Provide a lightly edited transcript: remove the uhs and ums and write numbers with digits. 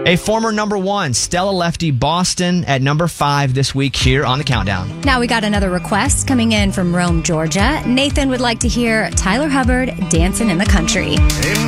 A former number one, Stella Lefty Boston at number 5 this week here on the Countdown. Now we got another request coming in from Rome, Georgia. Nathan would like to hear Tyler Hubbard, Dancing in the Country.